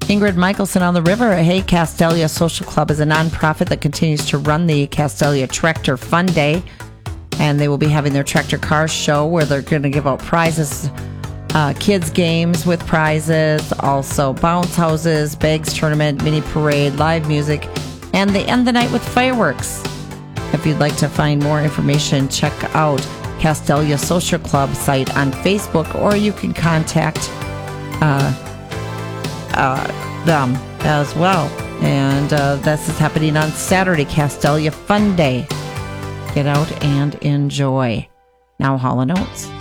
Ingrid Michelson on the river. Hey, Castelia Social Club is a nonprofit that continues to run the Castelia Tractor Fun Day. And they will be having their tractor car show where they're going to give out prizes, kids games with prizes, also bounce houses, bags tournament, mini parade, live music, and they end the night with fireworks. If you'd like to find more information, check out Castelia Social Club site on Facebook, or you can contact them as well. And this is happening on Saturday, Castelia Fun Day. Get out and enjoy. Now, Hall & Oates.